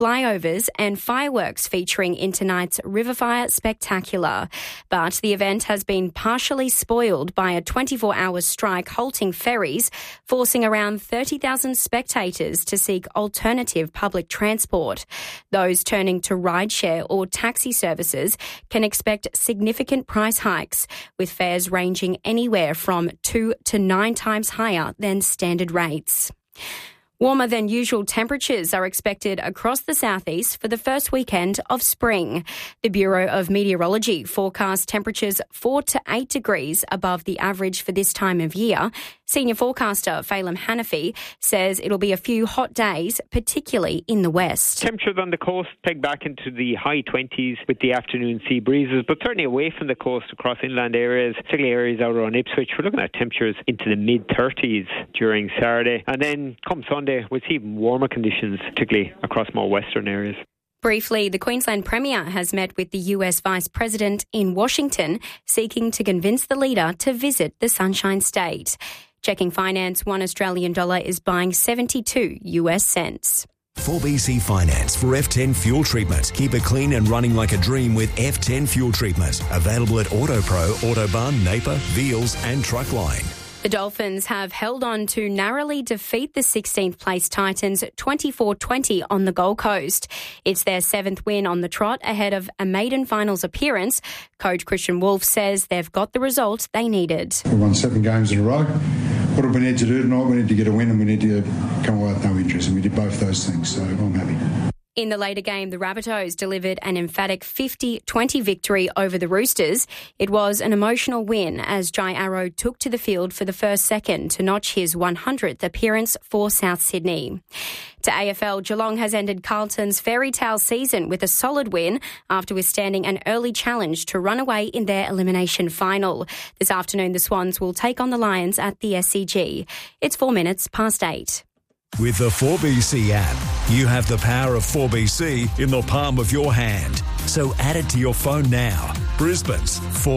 flyovers and fireworks featuring in tonight's Riverfire Spectacular. But the event has been partially spoiled by a 24-hour strike halting ferries, forcing around 30,000 spectators to seek alternative public transport. Those turning to rideshare or taxi services can expect significant price hikes, with fares ranging anywhere from 2 to 9 times higher than standard rates. Warmer than usual temperatures are expected across the southeast for the first weekend of spring. The Bureau of Meteorology forecasts temperatures 4 to 8 degrees above the average for this time of year. Senior forecaster Phelim Hanafi says it'll be a few hot days, particularly in the west. Temperatures on the coast peg back into the high 20s with the afternoon sea breezes, but certainly away from the coast across inland areas, particularly areas out around Ipswich, we're looking at temperatures into the mid-30s during Saturday. And then come Sunday, we'll see even warmer conditions, particularly across more western areas. Briefly, the Queensland Premier has met with the US Vice President in Washington, seeking to convince the leader to visit the Sunshine State. Checking finance, $1 Australian is buying 72 US cents. 4BC Finance for F10 fuel treatment. Keep it clean and running like a dream with F10 fuel treatment. Available at AutoPro, Autobahn, Napier, Veals and Truckline. The Dolphins have held on to narrowly defeat the 16th place Titans 24-20 on the Gold Coast. It's their 7th win on the trot ahead of a maiden finals appearance. Coach Christian Wolf says they've got the result they needed. We won 7 games in a row. What do we need to do tonight? We need to get a win and we need to come away with no injuries, and we did both those things, so I'm happy. In the later game, the Rabbitohs delivered an emphatic 50-20 victory over the Roosters. It was an emotional win as Jai Arrow took to the field for the first second to notch his 100th appearance for South Sydney. To AFL, Geelong has ended Carlton's fairy tale season with a solid win after withstanding an early challenge to run away in their elimination final. This afternoon, the Swans will take on the Lions at the SCG. It's 4 minutes past 8. With the 4BC app, you have the power of 4BC in the palm of your hand. So add it to your phone now. Brisbane's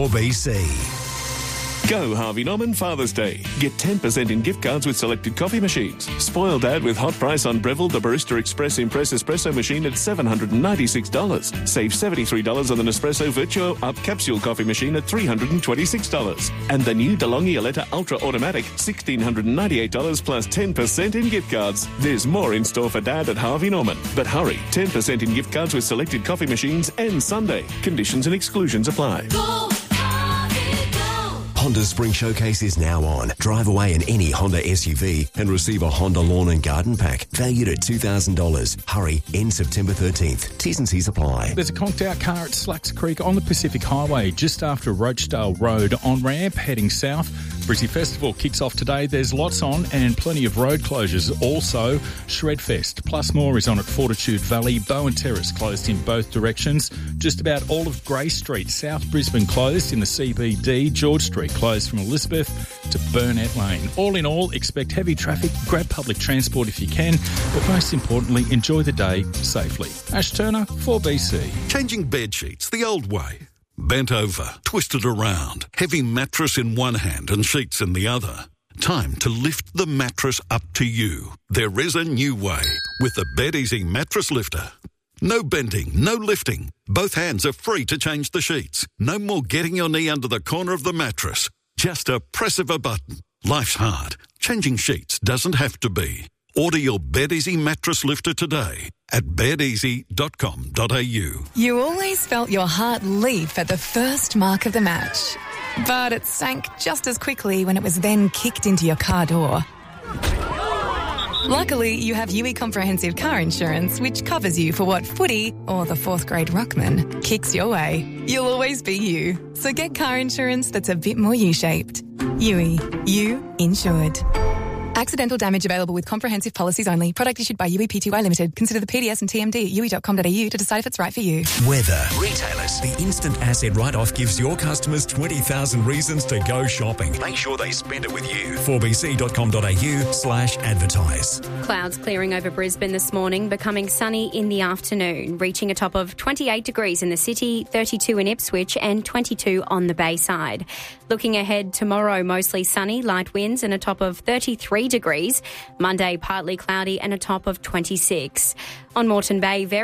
4BC. Go Harvey Norman Father's Day. Get 10% in gift cards with selected coffee machines. Spoil Dad with hot price on Breville the Barista Express Impress Espresso machine at $796. Save $73 on the Nespresso Virtuo Up Capsule coffee machine at $326. And the new DeLonghi Aletta Ultra Automatic, $1,698 plus 10% in gift cards. There's more in store for Dad at Harvey Norman. But hurry, 10% in gift cards with selected coffee machines and Sunday. Conditions and exclusions apply. Honda's Spring Showcase is now on. Drive away in any Honda SUV and receive a Honda Lawn and Garden Pack valued at $2,000. Hurry, end September 13th. T's and C's apply. There's a conked-out car at Slacks Creek on the Pacific Highway just after Rochedale Road on ramp heading south. Brizzy Festival kicks off today. There's lots on and plenty of road closures. Also, Shredfest plus more is on at Fortitude Valley. Bowen Terrace closed in both directions. Just about all of Grey Street, South Brisbane closed in the CBD. George Street closed from Elizabeth to Burnett Lane. All in all, expect heavy traffic. Grab public transport if you can, but most importantly, enjoy the day safely. Ash Turner, 4BC. Changing bed sheets the old way. Bent over, twisted around, heavy mattress in one hand and sheets in the other. Time to lift the mattress up to you. There is a new way with the BedEasy Mattress Lifter. No bending, no lifting. Both hands are free to change the sheets. No more getting your knee under the corner of the mattress. Just a press of a button. Life's hard. Changing sheets doesn't have to be. Order your BedEasy Mattress Lifter today at bedeasy.com.au. You always felt your heart leap at the first mark of the match. But it sank just as quickly when it was then kicked into your car door. Luckily, you have UE Comprehensive Car Insurance, which covers you for what footy or the fourth grade ruckman kicks your way. You'll always be you. So get car insurance that's a bit more U-shaped. UE. You insured. Accidental damage available with comprehensive policies only. Product issued by UE Pty Limited. Consider the PDS and TMD at UE.com.au to decide if it's right for you. Weather. Retailers. The instant asset write-off gives your customers 20,000 reasons to go shopping. Make sure they spend it with you. 4bc.com.au/advertise. Clouds clearing over Brisbane this morning, becoming sunny in the afternoon, reaching a top of 28 degrees in the city, 32 in Ipswich and 22 on the Bayside. Looking ahead, tomorrow mostly sunny, light winds and a top of 33 degrees. Monday partly cloudy and a top of 26. On Moreton Bay, very